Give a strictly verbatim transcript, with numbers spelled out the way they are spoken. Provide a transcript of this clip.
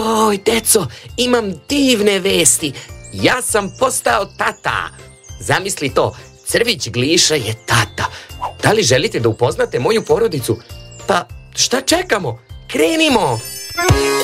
Oj, deco, imam divne vesti. Ja sam postao tata. Zamisli to, Crvić Gliša je tata. Da li želite da upoznate moju porodicu? Pa, šta čekamo? Krenimo!